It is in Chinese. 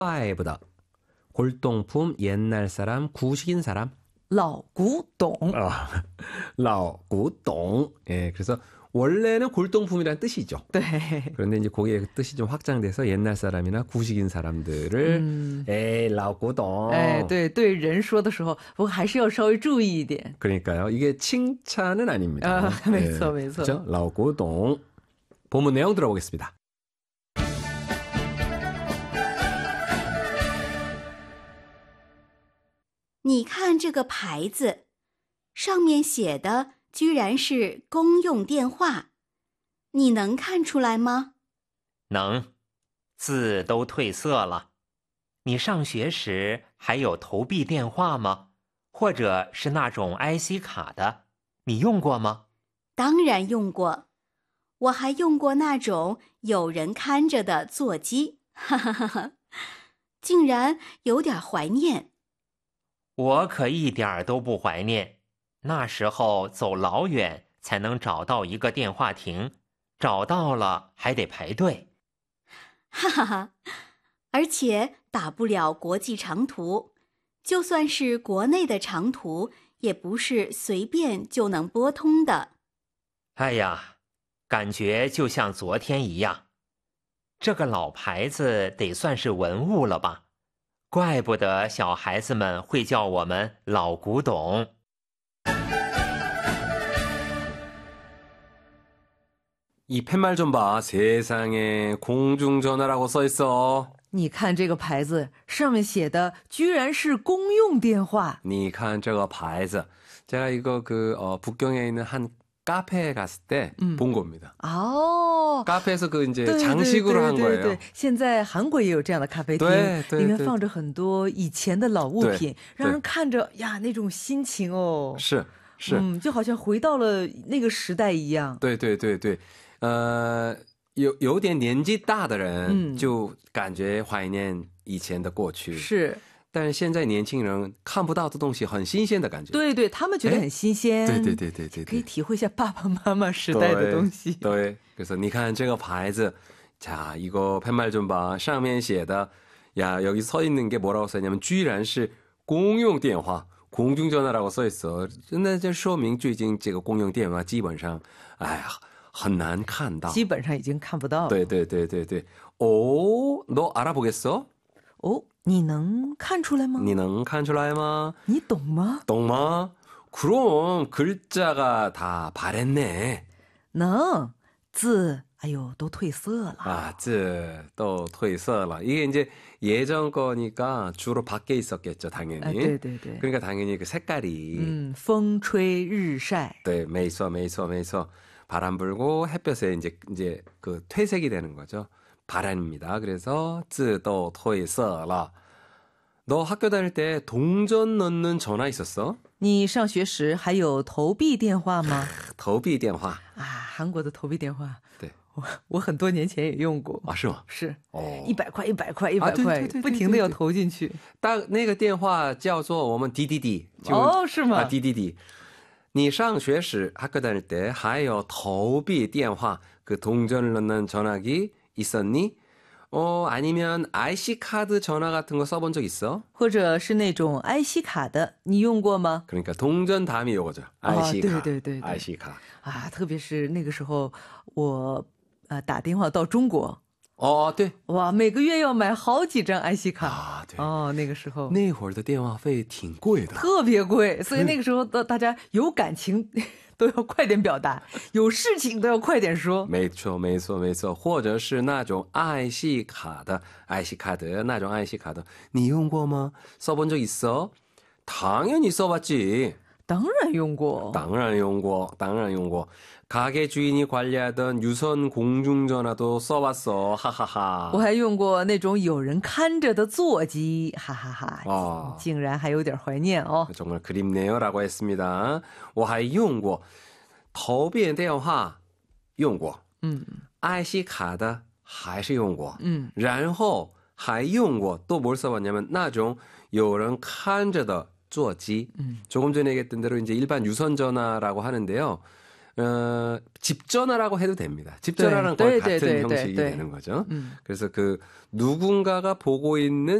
怪不得 골동품 옛날 사람 구식인 사람 老古董老古董 예, 그래서 원래는 골동품이라는 뜻이죠. 对 그런데 이제 거기에 뜻이 좀 확장돼서 옛날 사람이나 구식인 사람들을 에이, 老古董. 哎，对对人说的时候，不过还是要稍微注意一点。 그러니까요. 이게 칭찬은 아닙니다. 没错没错。 그렇죠? 老古董. 본문 내용 들어보겠습니다. 你看这个牌子，上面写的居然是公用电话，你能看出来吗？ 能，字都褪色了。你上学时还有投币电话吗？或者是那种 IC 卡的，你用过吗？ 当然用过，我还用过那种有人看着的座机，哈哈哈哈，竟然有点怀念。 我可一点儿都不怀念，那时候走老远才能找到一个电话亭，找到了还得排队。 哈哈哈，而且打不了国际长途，就算是国内的长途，也不是随便就能拨通的。 哎呀，感觉就像昨天一样。这个老牌子得算是文物了吧？怪不得小孩子们会叫我们老古董。 이 팻말 좀 봐. 세상에 공중전화라고 써 있어. 你看这个牌子，上面写的居然是公用电话。 你看这个牌子. 제가 이거 북경에 있는 한 카페에 갔을 때 본 겁니다. 哦， 카페에서 그 이제 对 장식으로 한 对 거예요. 对，现在韩国也有这样的咖啡厅， 对对里面对放着很多以前的老物品，让人看着呀那种心情哦， 是， 就好像回到了那个时代一样。 对对对对，有点年纪大的人就感觉怀念以前的过去。 是。 但是现在年轻人看不到的东西很新鲜的感觉。 对对，他们觉得很新鲜。 对对对对对， 可以体会一下爸爸妈妈时代的东西。 对，그래서你看这个牌子，자 이거 팻말 좀 봐， 上面写的，야 여기 서 있는 게 뭐라고 써 있냐면， 居然是公用电话，공중전화라고 써 있어。那就说明最近这个公用电话基本上，哎呀，很难看到。 基本上已经看不到了。 对对对对对。哦，너 알아보겠어？ 哦，你能看出来吗？ 你能看出来吗？ 你懂吗？ 懂吗？ 그럼 글자가 다 바랬네. 能，字哎呦都褪色了。 아, 字都褪色了. 이게 이제 예전 거니까 주로 밖에 있었겠죠, 당연히. 对对对。 그러니까 당연히 그 색깔이 风吹日晒. 네, 没错, 바람 불고 햇볕에 이제 그 퇴색이 되는 거죠. 바람입니다. 그래서 字都褪色了. 너 학교 다닐 때 동전 넣는 전화 있었어? 你上学时还有投币电话吗？ 投币电话啊，韩国的投币电话。 对， 我很多年前也用过。 啊，是吗？ 是。 哦 ，100块100块100块，不停的要投进去。 但那个电话叫做我们DDD。 哦，是吗？ 啊 ，DDD。你上学时학교 다닐 때还有投币电话그 동전을 넣는 전화기 있었니? 아니면 IC 카드 전화 같은 거 써본 적 있어? 或者是那种 IC 卡的，你用过吗？ 그러니까 동전 다음이 요거죠. IC 卡。 对对对 IC 卡。 啊，特别是那个时候我打电话到中国。 对。 哇，每个月要买好几张 IC 卡。 啊，对。 那个时候。 那会儿的电话费挺贵的。 特别贵，所以那个时候大家有感情都要快点表达，有事情都要快点说。 没错，或者是那种 IC 卡的 IC 카드， 那种 IC 카드， 你用过吗？써본 적 있어？ 당연히 써봤지。 当然用过。 当然用过。 가게 주인이 관리하던 유선 공중전화도 써봤어. 하하하. 我还用过那种有人看着的座机，哈哈哈。竟然还有点怀念哦。 정말 그립네요라고 했습니다. 我还用过投币电话用过 IC卡的还是用过 然后还用过또 뭘 써봤냐면 那种有人看着的座机 조금 전에 얘기했던 대로 이제 일반 유선 전화라고 하는데요. 집전화라고 해도 됩니다. 집전화랑 거의 네, 같은 네, 네, 형식이 네. 되는 거죠. 그래서 그 누군가가 보고 있는